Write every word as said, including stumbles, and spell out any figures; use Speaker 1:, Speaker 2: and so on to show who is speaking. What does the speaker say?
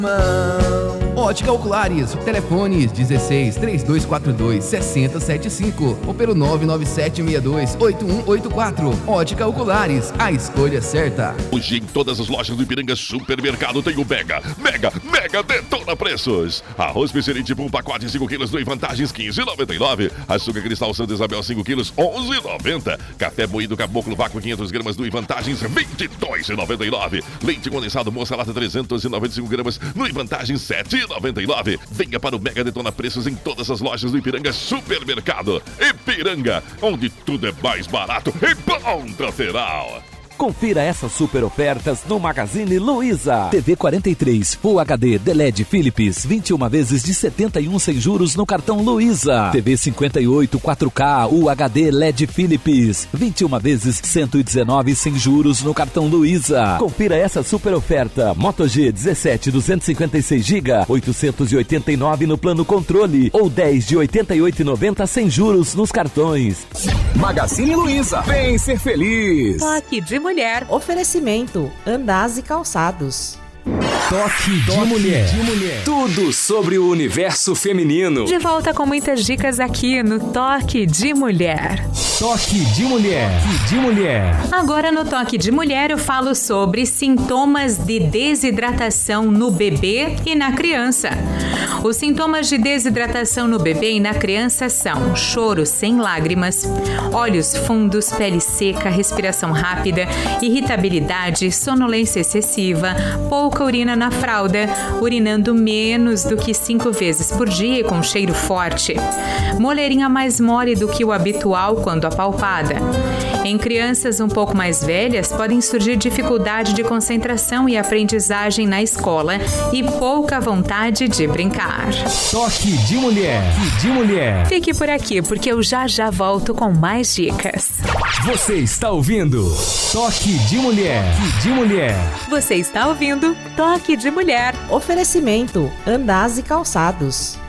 Speaker 1: Ótica Oculares, telefones dezesseis, trinta e dois quarenta e dois, sessenta setenta e cinco ou pelo nove nove sete seis dois, oito um oito quatro. Ótica Oculares, a escolha certa.
Speaker 2: Hoje em todas as lojas do Ipiranga Supermercado tem o Mega, Mega, Mega Detona Preços. Arroz Pesserite por um pacote cinco quilos do Vantagens quinze reais e noventa e nove centavos. Açúcar Cristal Santa Isabel cinco quilos, onze reais e noventa centavos. Café moído Caboclo Vácuo quinhentas gramas do Vantagens, vinte e dois reais e noventa e nove centavos. Leite condensado Moça Lata trezentas e noventa e cinco gramas no Vantagens sete reais e noventa e nove centavos. Venha para o Mega Detona Preços em todas as lojas do Ipiranga Supermercado. Ipiranga, onde tudo é mais barato e ponto final.
Speaker 3: Confira essas super ofertas no Magazine Luiza. T V quarenta e três Full H D D L E D Philips, vinte e uma vezes de setenta e um sem juros no cartão Luiza. T V cinquenta e oito quatro K U H D L E D Philips, vinte e uma vezes cento e dezenove sem juros no cartão Luiza. Confira essa super oferta. Moto G dezessete duzentos e cinquenta e seis gigas, oitocentos e oitenta e nove no plano controle ou dez de oitenta e oito reais e noventa centavos sem juros nos cartões.
Speaker 4: Magazine Luiza, vem ser feliz.
Speaker 5: Toque de mulher. Oferecimento Andaz e Calçados.
Speaker 4: Toque de mulher. de mulher. Tudo sobre o universo feminino.
Speaker 5: De volta com muitas dicas aqui no Toque de Mulher.
Speaker 4: Toque de mulher. Toque de mulher.
Speaker 5: Agora no Toque de Mulher eu falo sobre sintomas de desidratação no bebê e na criança. Os sintomas de desidratação no bebê e na criança são choro sem lágrimas, olhos fundos, pele seca, respiração rápida, irritabilidade, sonolência excessiva, pouca urina na fralda, urinando menos do que cinco vezes por dia e com cheiro forte, moleirinha mais mole do que o habitual quando apalpada. Em crianças um pouco mais velhas, podem surgir dificuldade de concentração e aprendizagem na escola e pouca vontade de brincar.
Speaker 4: Toque de mulher. Toque de mulher.
Speaker 5: Fique por aqui, porque eu já já volto com mais dicas.
Speaker 4: Você está ouvindo Toque de Mulher. Toque de mulher.
Speaker 5: Você está ouvindo Toque de Mulher. Oferecimento Andaz e Calçados.